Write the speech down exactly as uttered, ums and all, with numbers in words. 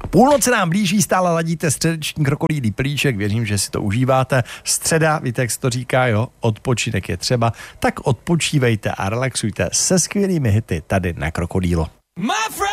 Půlnoc se nám blíží, stále ladíte středeční krokodýlí plíček, věřím, že si to užíváte. Středa, víte, jak se to říká, jo, odpočinek je třeba, tak odpočívejte a relaxujte se skvělými hity tady na Krokodýlo.